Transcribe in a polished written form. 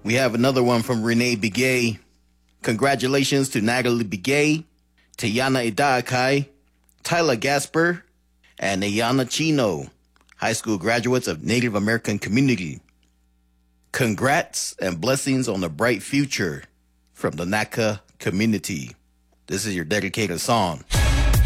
We have another one from Renee Begay. Congratulations to Natalie Begay, Tayana Idaakai, Tyler Gasper, and Ayana Chino, high school graduates of Native American community. Congrats and blessings on a bright future from the NACA community. This is your dedicated song.